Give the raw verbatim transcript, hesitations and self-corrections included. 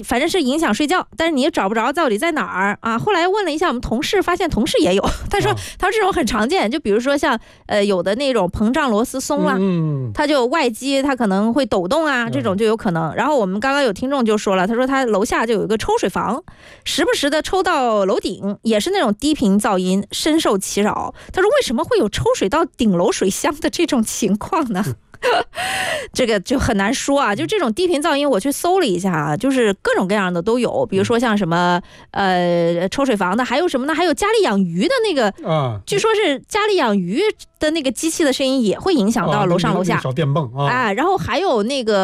反正是影响睡觉，但是你也找不着到底在哪儿啊。后来问了一下我们同事，发现同事也有，他说、啊、他说这种很常见，就比如说像呃有的那种膨胀螺丝松了，嗯，它就外机它可能会抖动啊，这种就有可能。然后我们刚刚有听众就说了，他说他楼下就有一个抽水房，时不时的抽到楼顶，也是那种低频噪音，深受其扰。他说为什么会有抽水到顶楼水箱的这种情况呢？这个就很难说啊，就这种低频噪音我去搜了一下啊，就是各种各样的都有，比如说像什么呃抽水房的，还有什么呢？还有家里养鱼的那个啊，据说是家里养鱼的那个机器的声音也会影响到楼上楼下， 小电泵啊， 哎，然后还有那个